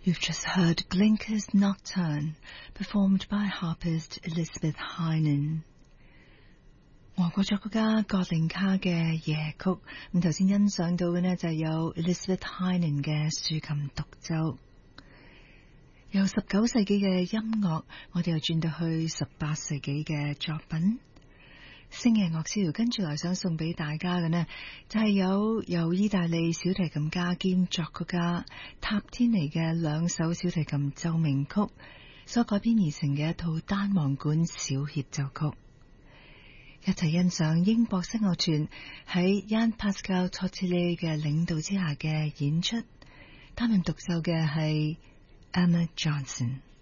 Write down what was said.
You've just heard Glinka's Nocturne, performed by harpist Elizabeth Heinen。俄國作曲家葛令卡嘅夜曲，咁頭先欣賞到嘅呢就有 Elizabeth Heinen 嘅豎琴獨奏。由19世紀嘅音樂，我哋又轉到去18世紀嘅作品。星夜樂潮跟住來想送俾大家嘅呢，就係由意大利小提琴家兼作曲家塔天尼嘅2首小提琴奏鳴曲所改編而成嘅一套單簧管小協奏曲。一齊欣賞英國室樂團喺 Jan Pascal Tortillé 嘅領導之下嘅演出，擔任獨奏嘅係 Emma Johnson。